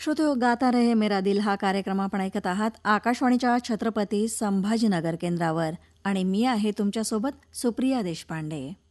श्रोते गाता रहे मेरा दिल हा कार्यक्रम आपण ऐकत आहात आकाशवाणीच्या छत्रपती संभाजीनगर केंद्रावर आणि मी आहे तुमच्यासोबत सुप्रिया देशपांडे.